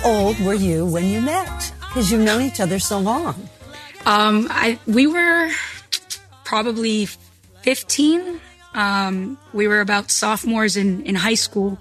old were you when you met? Because you've known each other so long. We were probably 15. We were about sophomores in high school.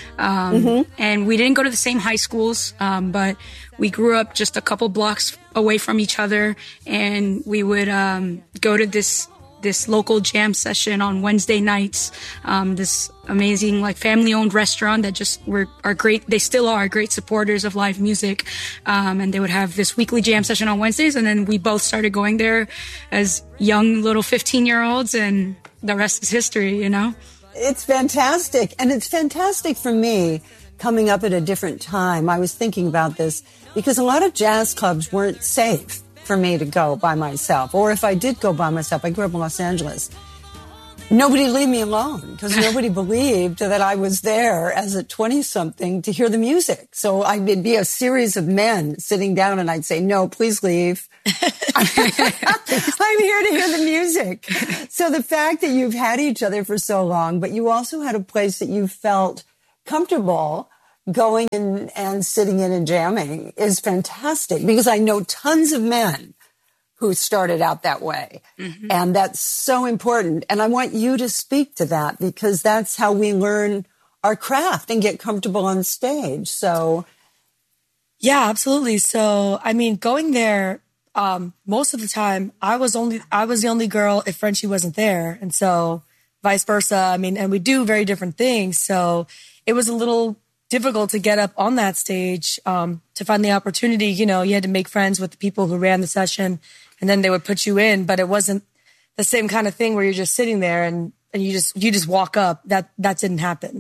And we didn't go to the same high schools, but we grew up just a couple blocks away from each other. And we would go to this local jam session on Wednesday nights. This amazing, like, family-owned restaurant that just are great. They still are great supporters of live music. And they would have this weekly jam session on Wednesdays. And then we both started going there as young little 15-year-olds, and the rest is history, you know? It's fantastic. And it's fantastic for me coming up at a different time. I was thinking about this because a lot of jazz clubs weren't safe for me to go by myself. Or if I did go by myself, I grew up in Los Angeles, nobody leave me alone because nobody believed that I was there as a 20-something to hear the music. So I'd be a series of men sitting down and I'd say, no, please leave. I'm here to hear the music. So the fact that you've had each other for so long, but you also had a place that you felt comfortable going in and sitting in and jamming is fantastic, because I know tons of men who started out that way. Mm-hmm. And that's so important. And I want you to speak to that, because that's how we learn our craft and get comfortable on stage. So. Yeah, absolutely. So, I mean, going there, most of the time I was the only girl if Frenchie wasn't there. And so vice versa. I mean, and we do very different things. So it was a little difficult to get up on that stage, to find the opportunity. You know, you had to make friends with the people who ran the session, and then they would put you in, but it wasn't the same kind of thing where you're just sitting there and you just walk up. That didn't happen.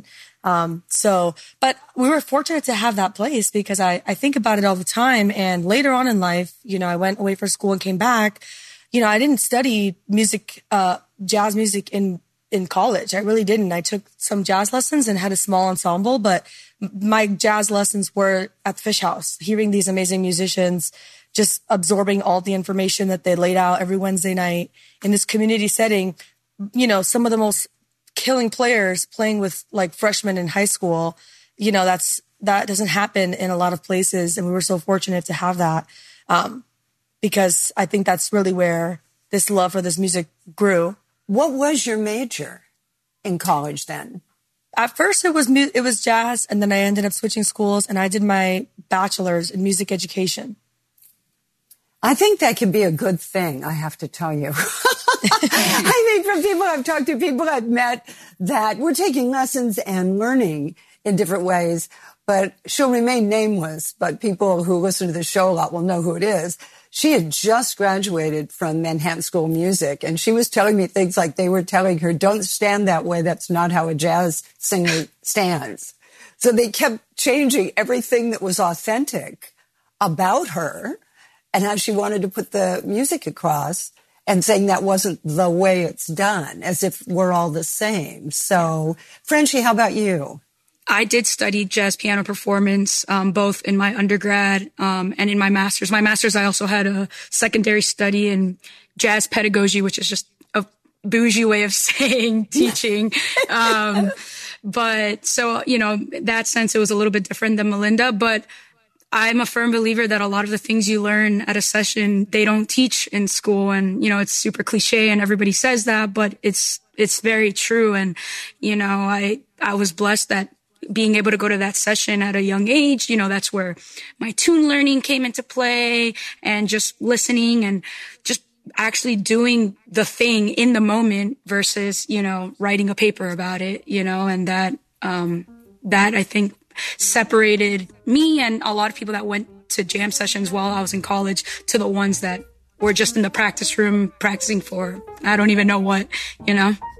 But we were fortunate to have that place, because I think about it all the time. And later on in life, you know, I went away for school and came back. You know, I didn't study music, jazz music in college. I really didn't. I took some jazz lessons and had a small ensemble, but my jazz lessons were at the Fish House, hearing these amazing musicians, just absorbing all the information that they laid out every Wednesday night in this community setting. You know, some of the most killing players playing with like freshmen in high school. You know, that doesn't happen in a lot of places. And we were so fortunate to have that, because I think that's really where this love for this music grew. What was your major in college then? At first it was jazz, and then I ended up switching schools and I did my bachelor's in music education. I think that can be a good thing, I have to tell you. I think from people I've talked to, people I've met, that we're taking lessons and learning in different ways, but she'll remain nameless, but people who listen to the show a lot will know who it is. She had just graduated from Manhattan School of Music, and she was telling me things like they were telling her, don't stand that way. That's not how a jazz singer stands. So they kept changing everything that was authentic about her and how she wanted to put the music across, and saying that wasn't the way it's done, as if we're all the same. So, Frenchie, how about you? I did study jazz piano performance, both in my undergrad and in my master's. My master's, I also had a secondary study in jazz pedagogy, which is just a bougie way of saying teaching. But so, you know, in that sense, it was a little bit different than Melinda. But I'm a firm believer that a lot of the things you learn at a session, they don't teach in school. And, you know, it's super cliche and everybody says that, but it's very true. And, you know, I was blessed that being able to go to that session at a young age, you know, that's where my tune learning came into play, and just listening and just actually doing the thing in the moment versus, you know, writing a paper about it, you know, and that I think separated me and a lot of people that went to jam sessions while I was in college to the ones that were just in the practice room practicing for, I don't even know what, you know.